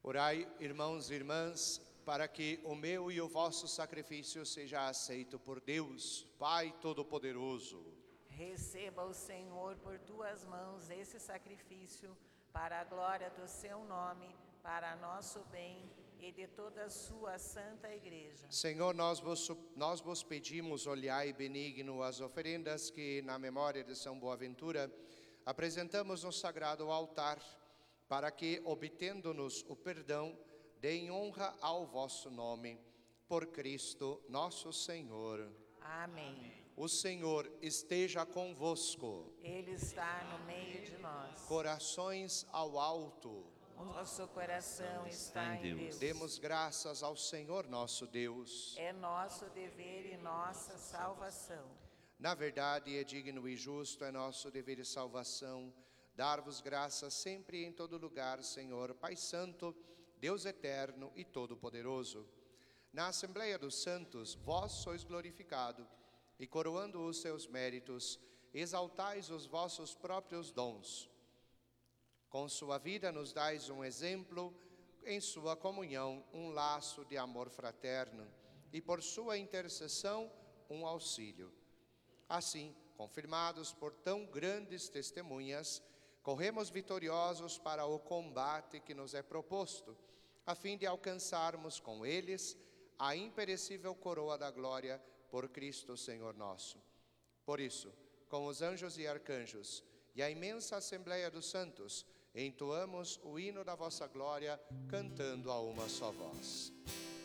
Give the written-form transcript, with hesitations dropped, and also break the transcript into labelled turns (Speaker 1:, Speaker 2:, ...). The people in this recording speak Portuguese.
Speaker 1: Orai, irmãos e irmãs, para que o meu e o vosso sacrifício seja aceito por Deus, Pai Todo-Poderoso.
Speaker 2: Receba o Senhor por tuas mãos esse sacrifício, para a glória do seu nome, para nosso bem e de toda a sua santa igreja.
Speaker 1: Senhor, nós vos pedimos, olhai benigno as oferendas que, na memória de São Boaventura, apresentamos no sagrado altar, para que, obtendo-nos o perdão, deem honra ao vosso nome, por Cristo nosso Senhor.
Speaker 2: Amém.
Speaker 1: O Senhor esteja convosco.
Speaker 2: Ele está no meio de nós.
Speaker 1: Corações ao alto.
Speaker 2: O nosso coração está em Deus.
Speaker 1: Demos graças ao Senhor nosso Deus.
Speaker 2: É nosso dever e nossa salvação.
Speaker 1: Na verdade, é digno e justo, é nosso dever e salvação, dar-vos graças sempre e em todo lugar, Senhor, Pai Santo, Deus eterno e todo-poderoso. Na Assembleia dos Santos, vós sois glorificado, e coroando os seus méritos, exaltais os vossos próprios dons. Com sua vida nos dais um exemplo, em sua comunhão um laço de amor fraterno, e por sua intercessão um auxílio. Assim, confirmados por tão grandes testemunhas, corremos vitoriosos para o combate que nos é proposto, a fim de alcançarmos com eles a imperecível coroa da glória por Cristo Senhor nosso. Por isso, com os anjos e arcanjos e a imensa Assembleia dos Santos, entoamos o hino da vossa glória, cantando a uma só voz.